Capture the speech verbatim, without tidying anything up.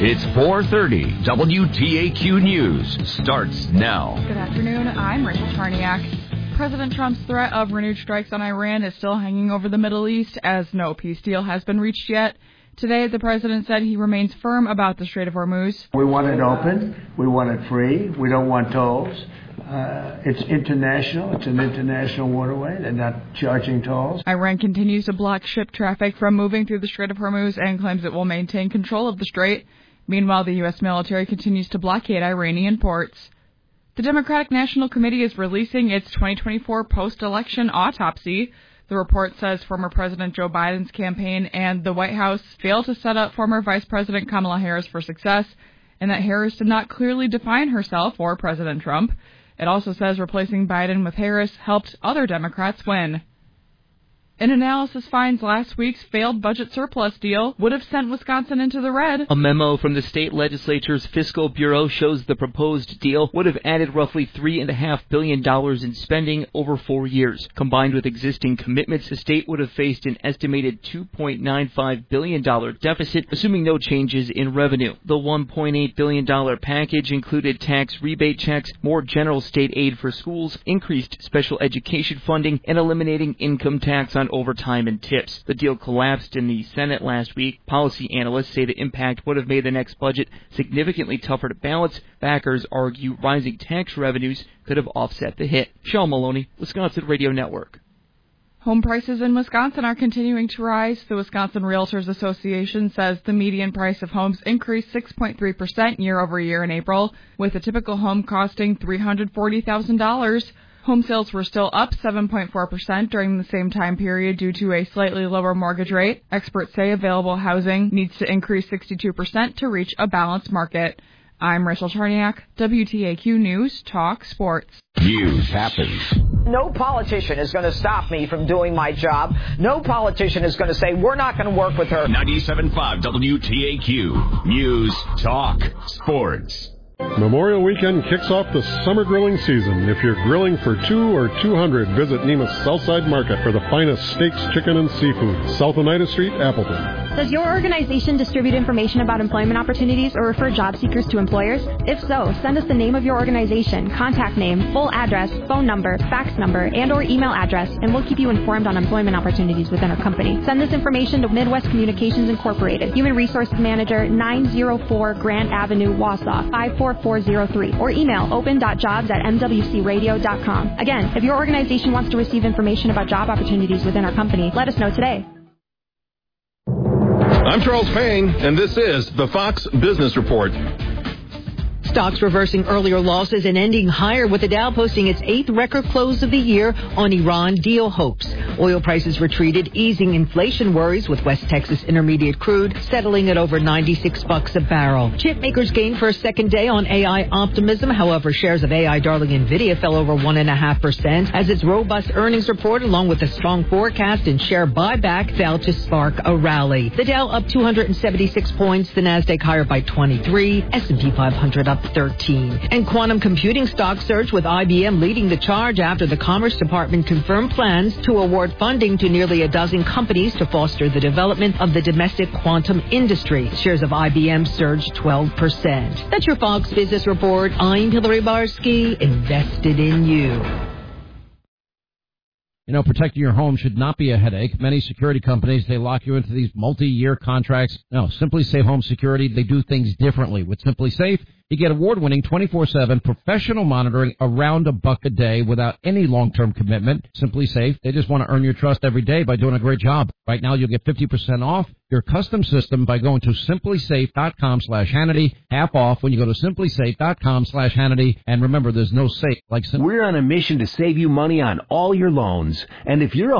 It's four thirty. W T A Q News starts now. Good afternoon. I'm Rachel Charniak. President Trump's threat of renewed strikes on Iran is still hanging over the Middle East as no peace deal has been reached yet. Today, the president said he remains firm about the Strait of Hormuz. We want it open. We want it free. We don't want tolls. Uh, it's international. It's an international waterway. They're not charging tolls. Iran continues to block ship traffic from moving through the Strait of Hormuz and claims it will maintain control of the strait. Meanwhile, the U S military continues to blockade Iranian ports. The Democratic National Committee is releasing its twenty twenty-four post-election autopsy. The report says former President Joe Biden's campaign and the White House failed to set up former Vice President Kamala Harris for success, and that Harris did not clearly define herself or President Trump. It also says replacing Biden with Harris helped other Democrats win. An analysis finds last week's failed budget surplus deal would have sent Wisconsin into the red. A memo from the state legislature's fiscal bureau shows the proposed deal would have added roughly three point five billion dollars in spending over four years. Combined with existing commitments, the state would have faced an estimated two point nine five billion dollars deficit, assuming no changes in revenue. The one point eight billion dollars package included tax rebate checks, more general state aid for schools, increased special education funding, and eliminating income tax on overtime and tips. The deal collapsed in the Senate last week. Policy analysts say the impact would have made the next budget significantly tougher to balance. Backers argue rising tax revenues could have offset the hit. Sean Maloney, Wisconsin Radio Network. Home prices in Wisconsin are continuing to rise. The Wisconsin Realtors Association says the median price of homes increased six point three percent year over year in April, with a typical home costing three hundred forty thousand dollars. Home sales were still up seven point four percent during the same time period due to a slightly lower mortgage rate. Experts say available housing needs to increase sixty-two percent to reach a balanced market. I'm Rachel Charniak, W T A Q News Talk Sports. News happens. No politician is going to stop me from doing my job. No politician is going to say, we're not going to work with her. ninety-seven point five W T A Q News Talk Sports. Memorial Weekend kicks off the summer grilling season. If you're grilling for two or two hundred, visit Nemus Southside Market for the finest steaks, chicken, and seafood. South Oneida Street, Appleton. Does your organization distribute information about employment opportunities or refer job seekers to employers? If so, send us the name of your organization, contact name, full address, phone number, fax number, and or email address, and we'll keep you informed on employment opportunities within our company. Send this information to Midwest Communications Incorporated, Human Resources Manager, nine oh four Grant Avenue, Wausau, five four four zero three, or email open dot jobs at m w c radio dot com. Again, if your organization wants to receive information about job opportunities within our company, let us know today. I'm Charles Payne, and this is the Fox Business Report. Stocks reversing earlier losses and ending higher, with the Dow posting its eighth record close of the year on Iran deal hopes. Oil prices retreated, easing inflation worries, with West Texas Intermediate crude settling at over ninety-six bucks a barrel. Chip makers gained for a second day on A I optimism. However, shares of A I darling Nvidia fell over one point five percent as its robust earnings report, along with a strong forecast and share buyback, failed to spark a rally. The Dow up two hundred seventy-six points, the Nasdaq higher by twenty-three, S and P five hundred up thirteen. And quantum computing stocks surged, with I B M leading the charge after the Commerce Department confirmed plans to award funding to nearly a dozen companies to foster the development of the domestic quantum industry. Shares of I B M surged twelve percent. That's your Fox Business Report. I'm Hillary Barsky, invested in you. You know, protecting your home should not be a headache. Many security companies, they lock you into these multi-year contracts. No, Simply Safe Home Security, they do things differently. With Simply Safe, you get award-winning twenty-four seven professional monitoring around a buck a day without any long-term commitment. Simply Safe, they just want to earn your trust every day by doing a great job. Right now, you'll get fifty percent off your custom system by going to simply safe dot com slash Hannity. Half off when you go to simply safe dot com slash Hannity. And remember, there's no safe like Simply. We're on a mission to save you money on all your loans. And if you're a